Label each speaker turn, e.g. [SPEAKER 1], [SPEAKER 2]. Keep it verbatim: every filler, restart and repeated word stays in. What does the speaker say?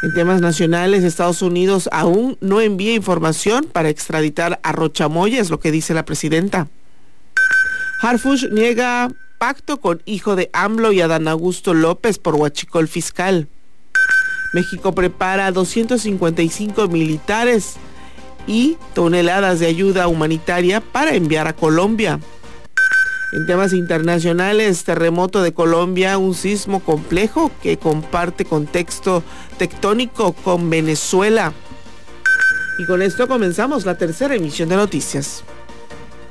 [SPEAKER 1] En temas nacionales, Estados Unidos aún no envía información para extraditar a Rocha Moya, es lo que dice la presidenta. Harfuch niega pacto con hijo de AMLO y Adán Augusto López por huachicol fiscal. México prepara doscientos cincuenta y cinco militares y toneladas de ayuda humanitaria para enviar a Colombia. En temas internacionales, terremoto de Colombia, un sismo complejo que comparte contexto tectónico con Venezuela. Y con esto comenzamos la tercera emisión de noticias.